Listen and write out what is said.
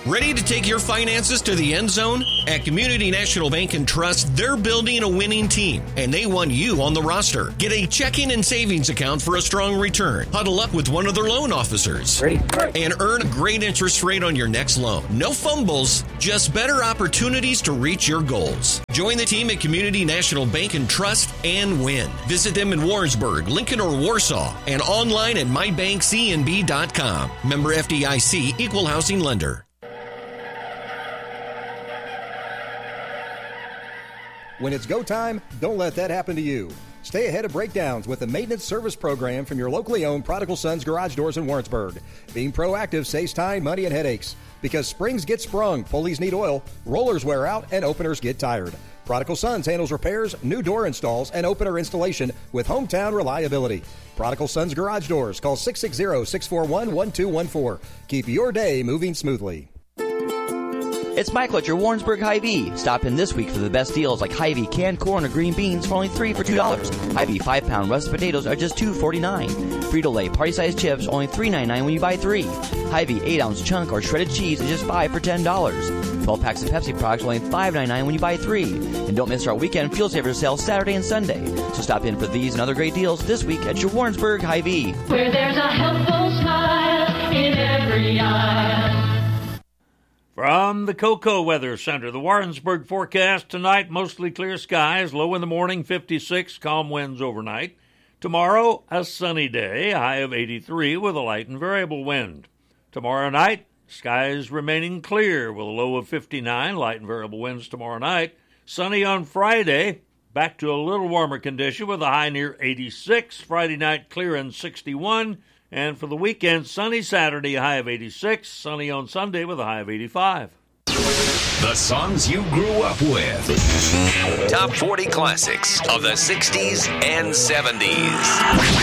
Ready to take your finances to the end zone? At Community National Bank and Trust, they're building a winning team, and they want you on the roster. Get a checking and savings account for a strong return. Huddle up with one of their loan officers. Ready. And earn a great interest rate on your next loan. No fumbles, just better opportunities to reach your goals. Join the team at Community National Bank and Trust and win. Visit them in Warrensburg, Lincoln, or Warsaw, and online at mybankcnb.com. Member FDIC, Equal Housing Lender. When it's go time, don't let that happen to you. Stay ahead of breakdowns with the maintenance service program from your locally owned Prodigal Sons Garage Doors in Warrensburg. Being proactive saves time, money, and headaches. Because springs get sprung, pulleys need oil, rollers wear out, and openers get tired. Prodigal Sons handles repairs, new door installs, and opener installation with hometown reliability. Prodigal Sons Garage Doors. Call 660-641-1214. Keep your day moving smoothly. It's Michael at your Warrensburg Hy-Vee. Stop in this week for the best deals like Hy-Vee canned corn or green beans for only $3 for $2. Hy-Vee 5-pound russet potatoes are just $2.49. Frito-Lay party-sized chips only $3.99 when you buy 3. Hy-Vee 8-ounce chunk or shredded cheese is just $5 for $10. 12 packs of Pepsi products only $5.99 when you buy 3. And don't miss our weekend Fuel Saver sale Saturday and Sunday. So stop in for these and other great deals this week at your Warrensburg Hy-Vee. Where there's a helpful smile in every aisle. From the Cocoa Weather Center, the Warrensburg forecast tonight, mostly clear skies, low in the morning, 56, calm winds overnight. Tomorrow, a sunny day, high of 83 with a light and variable wind. Tomorrow night, skies remaining clear with a low of 59, light and variable winds tomorrow night. Sunny on Friday, back to a little warmer condition with a high near 86. Friday night, clear and 61. And for the weekend, sunny Saturday, a high of 86. Sunny on Sunday with a high of 85. The songs you grew up with. Top 40 classics of the 60s and 70s.